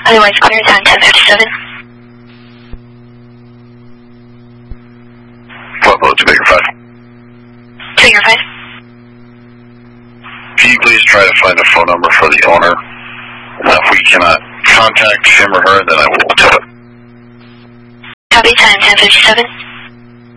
Otherwise, clear time 10:57. Flight level to Baker 5. Baker 5. Can you please try to find a phone number for the owner? And if we cannot contact him or her, then I will tell it. Copy time 10:57.